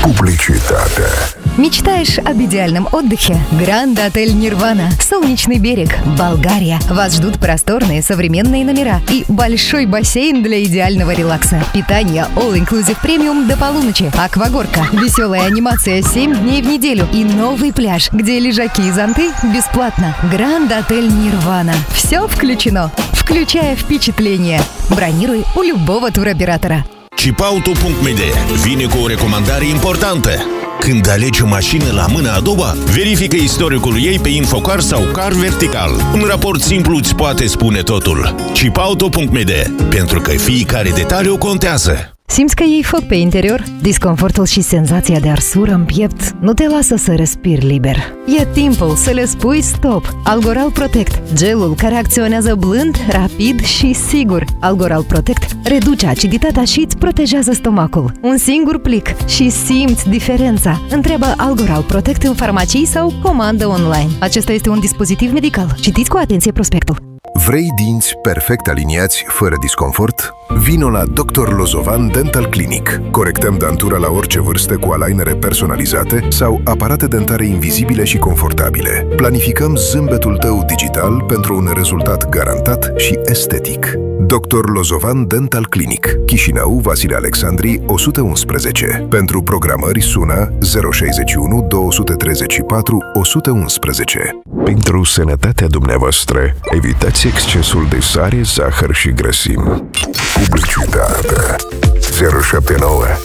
Publicitate. Мечтаешь об идеальном отдыхе? Гранд Отель Нирвана, Солнечный берег, Болгария. Вас ждут просторные современные номера и большой бассейн для идеального релакса. Питание All-Inclusive Premium до полуночи, аквагорка, веселая анимация 7 дней в неделю и новый пляж, где лежаки и зонты бесплатно. Гранд Отель Нирвана. Все включено, включая впечатление. Бронируй у любого туроператора. Chipauto.md vine cu o recomandare importantă. Când alegi o mașină la mâna a doua, verifică istoricul ei pe Infocar sau Car Vertical. Un raport simplu îți poate spune totul. Chipauto.md, pentru că fiecare detaliu contează. Simți că iei foc pe interior? Disconfortul și senzația de arsură în piept nu te lasă să respiri liber. E timpul să le spui stop. Algoral Protect, gelul care acționează blând, rapid și sigur. Algoral Protect reduce aciditatea și îți protejează stomacul. Un singur plic și simți diferența. Întreabă Algoral Protect în farmacii sau comandă online. Acesta este un dispozitiv medical. Citiți cu atenție prospectul. Vrei dinți perfect aliniați, fără disconfort? Vino la Dr. Lozovan Dental Clinic. Corectăm dantura la orice vârstă cu alignere personalizate sau aparate dentare invizibile și confortabile. Planificăm zâmbetul tău digital pentru un rezultat garantat și estetic. Dr. Lozovan Dental Clinic, Chișinău, Vasile Alexandri, 111. Pentru programări sună 061 234 111. Pentru sănătatea dumneavoastră, evitați excesul de sare, zahăr și grăsimi. Publicitate 079